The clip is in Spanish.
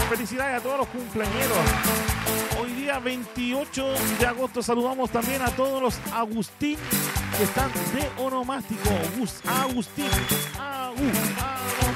Felicidades a todos los cumpleañeros. Hoy día 28 de agosto saludamos también a todos los Agustín que están de onomástico. Agustín.